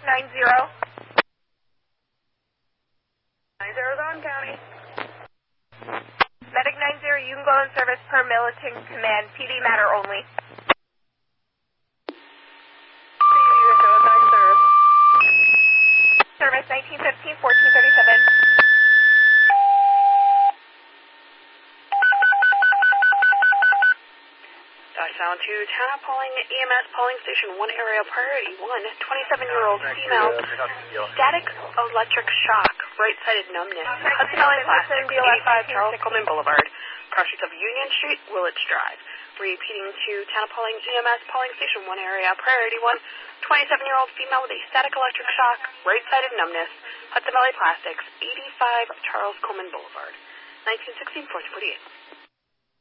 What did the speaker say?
90. 90 Zone County. Medic 90, you can go in service per militant command. PD matter only. Service 1915, 1437. Down to Town Polling EMS Polling Station 1 area priority 1, 27-year-old female, static electric shock, right-sided numbness, Hudson Valley Plastic, 85 Charles Coleman Boulevard, crossings of Union Street, Willits Drive. Repeating to Town Polling EMS Polling Station 1 area priority 1, 27-year-old female with a static electric shock, right-sided numbness, Hudson Valley Plastics, 85 Charles Coleman Boulevard, 1916, 1448.